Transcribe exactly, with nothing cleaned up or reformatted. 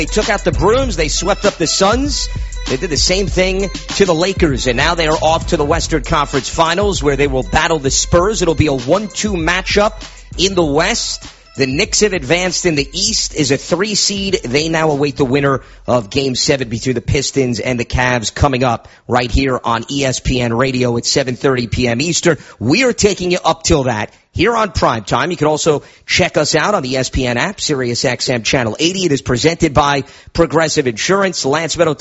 They took out the Bruins. They swept up the Suns. They did the same thing to the Lakers, and now they are off to the Western Conference Finals, where they will battle the Spurs. It'll be a one two matchup in the West. The Knicks have advanced in the East as a three seed. They now await the winner of Game seven between the Pistons and the Cavs coming up right here on E S P N Radio at seven thirty p.m. Eastern. We are taking you up till that here on Prime Time. You can also check us out on the E S P N app, Sirius X M Channel eighty. It is presented by Progressive Insurance. Lance Meadow